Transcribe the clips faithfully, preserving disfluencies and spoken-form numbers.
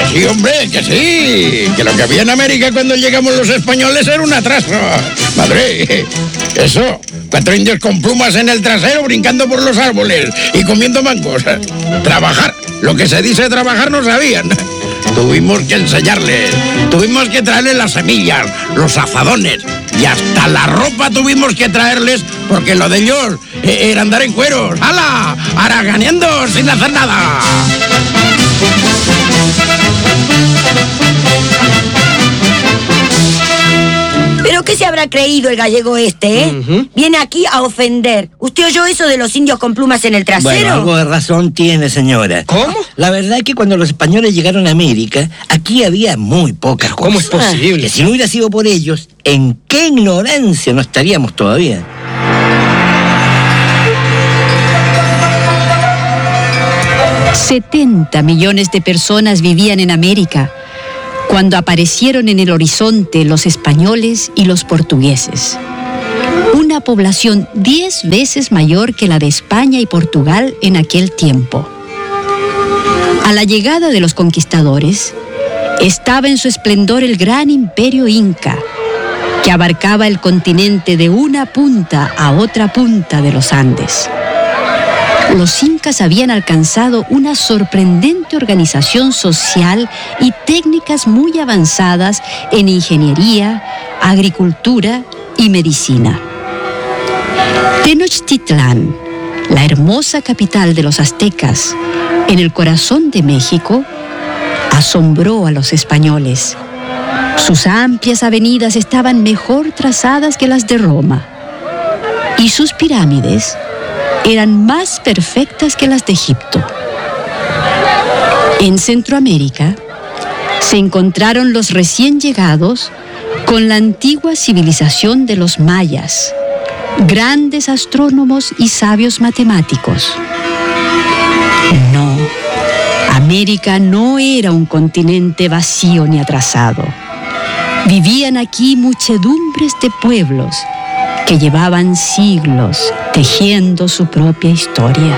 sí, hombre, que sí. Que lo que había en América cuando llegamos los españoles era un atraso. Madre, eso, cuatro indios con plumas en el trasero brincando por los árboles y comiendo mangos. Trabajar, lo que se dice trabajar no sabían. Tuvimos que enseñarles, tuvimos que traerles las semillas, los azadones y hasta la ropa tuvimos que traerles porque lo de ellos eh, era andar en cueros. ¡Hala! Haraganeando sin hacer nada. ¿Pero qué se habrá creído el gallego este, eh? Uh-huh. Viene aquí a ofender. ¿Usted oyó eso de los indios con plumas en el trasero? Bueno, algo de razón tiene, señora. ¿Cómo? La verdad es que cuando los españoles llegaron a América, aquí había muy pocas cosas. ¿Cómo es posible? Que si no hubiera sido por ellos, ¿en qué ignorancia no estaríamos todavía? setenta millones de personas vivían en América cuando aparecieron en el horizonte los españoles y los portugueses. Una población diez veces mayor que la de España y Portugal en aquel tiempo. A la llegada de los conquistadores, estaba en su esplendor el gran imperio inca, que abarcaba el continente de una punta a otra punta de los Andes. Los incas habían alcanzado una sorprendente organización social y técnicas muy avanzadas en ingeniería, agricultura y medicina. Tenochtitlán, la hermosa capital de los aztecas, en el corazón de México, asombró a los españoles. Sus amplias avenidas estaban mejor trazadas que las de Roma, y sus pirámides eran más perfectas que las de Egipto. En Centroamérica se encontraron los recién llegados con la antigua civilización de los mayas, grandes astrónomos y sabios matemáticos. No, América no era un continente vacío ni atrasado. Vivían aquí muchedumbres de pueblos que llevaban siglos tejiendo su propia historia.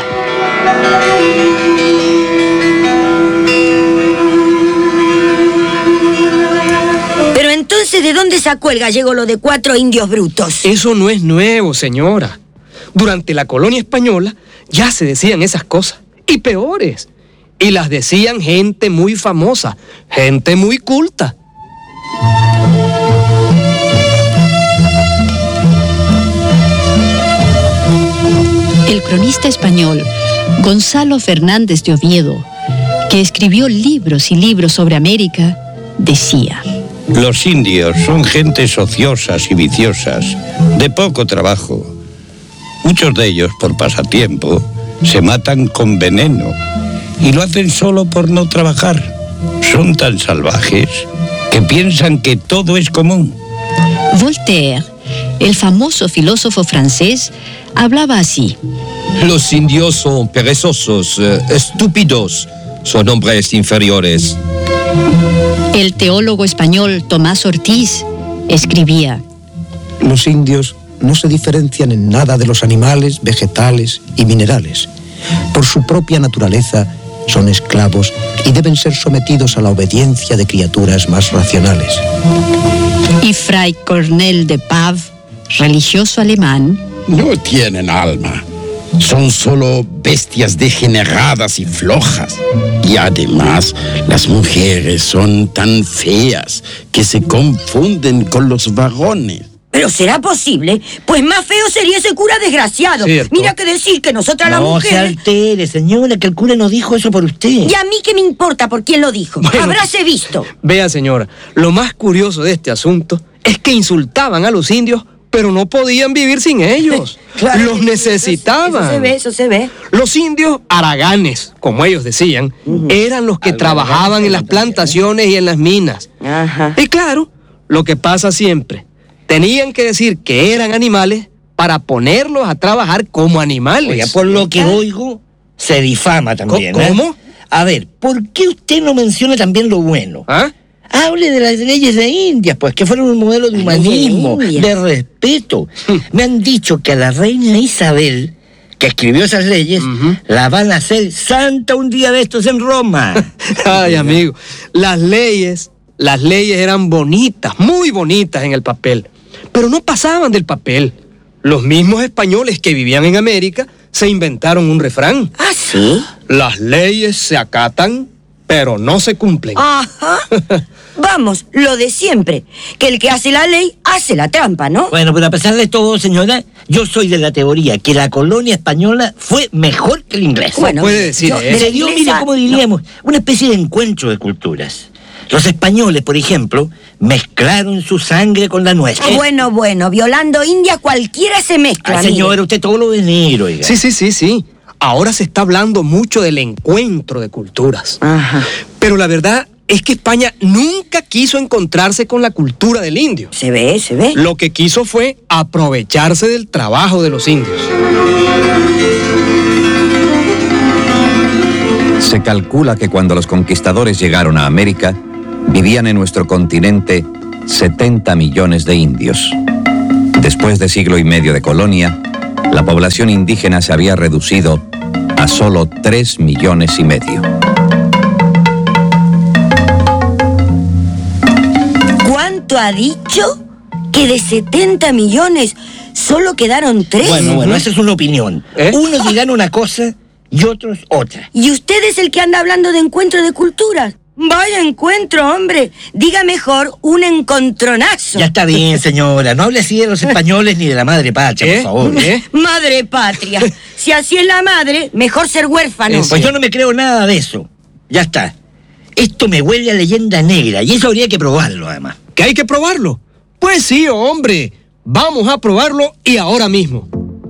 Pero entonces, ¿de dónde sacó el gallego lo de cuatro indios brutos? Eso no es nuevo, señora. Durante la colonia española ya se decían esas cosas, y peores. Y las decían gente muy famosa, gente muy culta. El cronista español Gonzalo Fernández de Oviedo, que escribió libros y libros sobre América, decía: los indios son gentes ociosas y viciosas, de poco trabajo. Muchos de ellos, por pasatiempo, se matan con veneno y lo hacen solo por no trabajar. Son tan salvajes que piensan que todo es común. Voltaire, el famoso filósofo francés, hablaba así: los indios son perezosos, eh, estúpidos, son hombres inferiores. El teólogo español Tomás Ortiz escribía: los indios no se diferencian en nada de los animales, vegetales y minerales. Por su propia naturaleza son esclavos y deben ser sometidos a la obediencia de criaturas más racionales. Y Fray Cornel de Pav, religioso alemán: no tienen alma. Son solo bestias degeneradas y flojas. Y además, las mujeres son tan feas que se confunden con los varones. ¿Pero será posible? Pues más feo sería ese cura desgraciado. ¿Cierto? Mira que decir que nosotras las No se mujeres... altere, señora, que el cura no dijo eso por usted. ¿Y a mí qué me importa por quién lo dijo? Bueno, Habráse visto. Vea, señora, lo más curioso de este asunto es que insultaban a los indios, pero no podían vivir sin ellos. Claro, los necesitaban. Eso, eso se ve, eso se ve. Los indios haraganes, como ellos decían, uh-huh. eran los que Algo trabajaban en las plantaciones y en las minas. Ajá. Y claro, lo que pasa siempre, tenían que decir que eran animales para ponerlos a trabajar como animales. Oiga, por lo que oigo, se difama también. ¿Cómo? ¿eh? A ver, ¿por qué usted no menciona también lo bueno? ¿Ah? Hable de las leyes de India, pues, que fueron un modelo de humanismo, de respeto. Me han dicho que a la reina Isabel, que escribió esas leyes, Ujú. la van a hacer santa un día de estos en Roma. Ay, amigo, las leyes, las leyes eran bonitas, muy bonitas en el papel, pero no pasaban del papel. Los mismos españoles que vivían en América se inventaron un refrán. ¿Ah, sí? Las leyes se acatan, pero no se cumplen. Ajá. Vamos, lo de siempre, que el que hace la ley hace la trampa, ¿no? Bueno, pero a pesar de todo, señora, yo soy de la teoría que la colonia española fue mejor que la inglesa. Bueno, puede decir yo- eso? de la Se dio, mire, inglesa, como diríamos, una especie de encuentro de culturas. Los españoles, por ejemplo, mezclaron su sangre con la nuestra. no. Bueno, bueno, violando India cualquiera se mezcla. Ah, mire. señora, usted todo lo de negro, oiga. Sí, sí, sí, sí. Ahora se está hablando mucho del encuentro de culturas. Ajá. Pero la verdad es que España nunca quiso encontrarse con la cultura del indio. Se ve, se ve. Lo que quiso fue aprovecharse del trabajo de los indios. Se calcula que cuando los conquistadores llegaron a América, vivían en nuestro continente setenta millones de indios. Después de siglo y medio de colonia, la población indígena se había reducido a solo tres millones y medio. ¿Cuánto ha dicho? Que de setenta millones solo quedaron tres. Bueno, bueno, esa es una opinión. ¿Eh? Unos dirán una cosa y otros otra. ¿Y usted es el que anda hablando de encuentro de culturas? Vaya encuentro, hombre. Diga mejor un encontronazo. Ya está bien, señora. No hable así de los españoles ni de la madre patria, ¿Eh? por favor. ¿Eh? Madre patria. Si así es la madre, mejor ser huérfano. Es- Pues yo no me creo nada de eso. Ya está. Esto me huele a leyenda negra y eso habría que probarlo, además. ¿Que hay que probarlo? Pues sí, hombre. Vamos a probarlo y ahora mismo.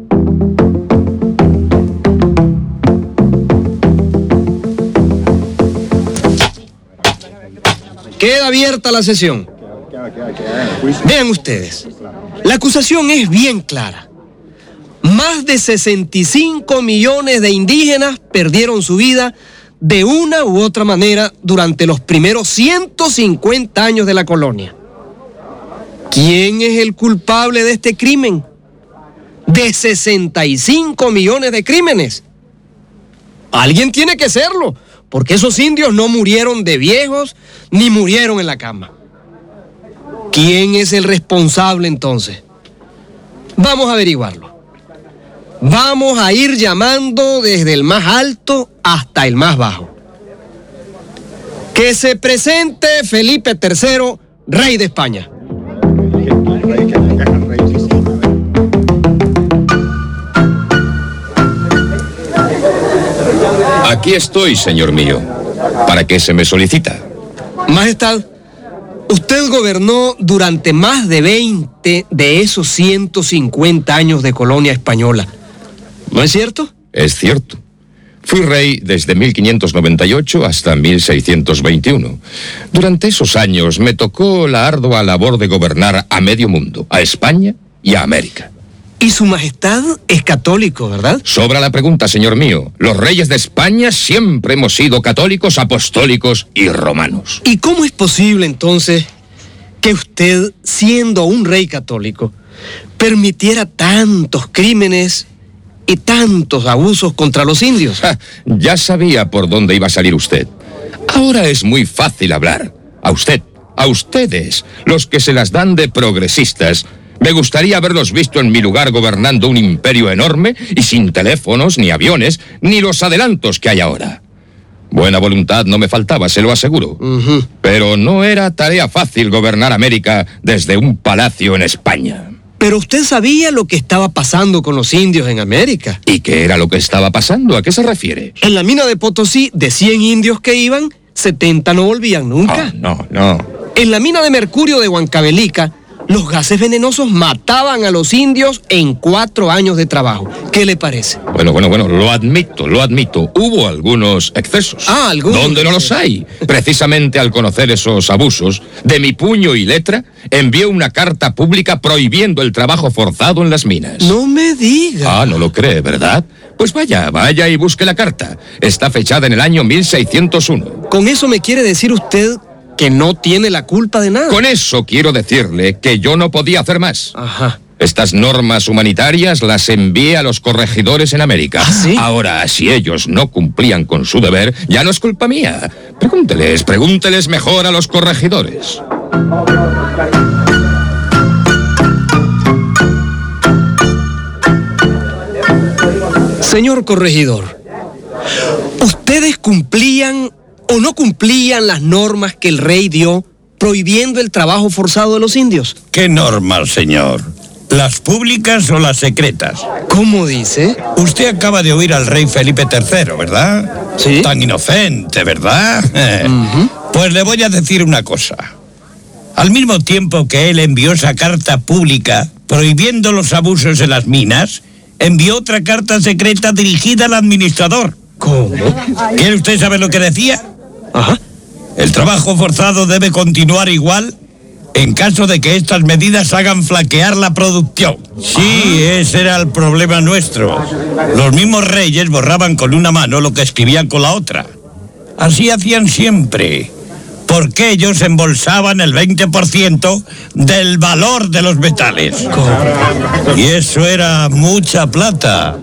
Queda abierta la sesión. Vean ustedes, la acusación es bien clara. Más de sesenta y cinco millones de indígenas perdieron su vida de una u otra manera durante los primeros ciento cincuenta años de la colonia. ¿Quién es el culpable de este crimen? De sesenta y cinco millones de crímenes. Alguien tiene que serlo, porque esos indios no murieron de viejos ni murieron en la cama. ¿Quién es el responsable entonces? Vamos a averiguarlo. Vamos a ir llamando desde el más alto hasta el más bajo. Que se presente Felipe tercero, rey de España. Aquí estoy, señor mío. ¿Para qué se me solicita? Majestad, usted gobernó durante más de veinte de esos ciento cincuenta años de colonia española. ¿No es cierto? Es cierto. Fui rey desde mil quinientos noventa y ocho hasta mil seiscientos veintiuno. Durante esos años me tocó la ardua labor de gobernar a medio mundo, a España y a América. Y su majestad es católico, ¿verdad? Sobra la pregunta, señor mío. Los reyes de España siempre hemos sido católicos, apostólicos y romanos. ¿Y cómo es posible entonces que usted, siendo un rey católico, permitiera tantos crímenes y tantos abusos contra los indios? Ja, ya sabía por dónde iba a salir usted. Ahora es muy fácil hablar. A usted, a ustedes, los que se las dan de progresistas. Me gustaría haberlos visto en mi lugar gobernando un imperio enorme y sin teléfonos, ni aviones, ni los adelantos que hay ahora. Buena voluntad no me faltaba, se lo aseguro. Ujú. Pero no era tarea fácil gobernar América desde un palacio en España. Pero usted sabía lo que estaba pasando con los indios en América. ¿Y qué era lo que estaba pasando? ¿A qué se refiere? En la mina de Potosí, de cien indios que iban, setenta no volvían nunca. No, no, no. En la mina de mercurio de Huancavelica, los gases venenosos mataban a los indios en cuatro años de trabajo. ¿Qué le parece? Bueno, bueno, bueno, lo admito, lo admito. Hubo algunos excesos. Ah, algunos. ¿Dónde no los hay? Precisamente al conocer esos abusos, de mi puño y letra, envié una carta pública prohibiendo el trabajo forzado en las minas. No me diga. Ah, no lo cree, ¿verdad? Pues vaya, vaya y busque la carta. Está fechada en el año mil seiscientos uno. ¿Con eso me quiere decir usted que no tiene la culpa de nada? Con eso quiero decirle que yo no podía hacer más. Ajá. Estas normas humanitarias las envié a los corregidores en América. ¿Ah, sí? Ahora, si ellos no cumplían con su deber, ya no es culpa mía. Pregúnteles, pregúnteles mejor a los corregidores. Señor corregidor, ¿ustedes cumplían o no cumplían las normas que el rey dio prohibiendo el trabajo forzado de los indios? ¿Qué normas, señor? ¿Las públicas o las secretas? ¿Cómo dice? Usted acaba de oír al rey Felipe tercero, ¿verdad? Sí. Tan inocente, ¿verdad? Uh-huh. Pues le voy a decir una cosa. Al mismo tiempo que él envió esa carta pública prohibiendo los abusos en las minas, envió otra carta secreta dirigida al administrador. ¿Cómo? ¿Quiere usted saber lo que decía? Ajá. El trabajo forzado debe continuar igual en caso de que estas medidas hagan flaquear la producción. Sí, ese era el problema nuestro. Los mismos reyes borraban con una mano lo que escribían con la otra. Así hacían siempre, porque ellos embolsaban el veinte por ciento del valor de los metales. ¿Cómo? Y eso era mucha plata.